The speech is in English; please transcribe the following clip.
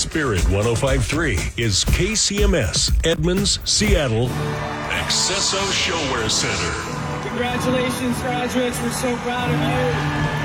Spirit 105.3 is KCMS, Edmonds, Seattle, Accesso Showwear Center. Congratulations, graduates. We're so proud of you.